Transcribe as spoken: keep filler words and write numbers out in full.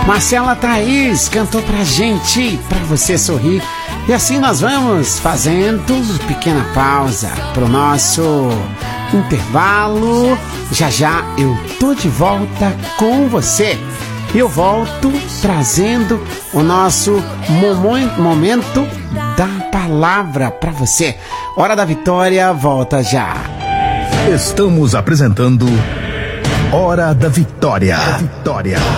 Marcela Thaís cantou pra gente, pra você sorrir. E assim nós vamos fazendo pequena pausa pro nosso intervalo. Já já eu tô de volta com você. E eu volto trazendo o nosso momento da palavra pra você. Hora da Vitória, volta já. Estamos apresentando Hora da Vitória. Vitória.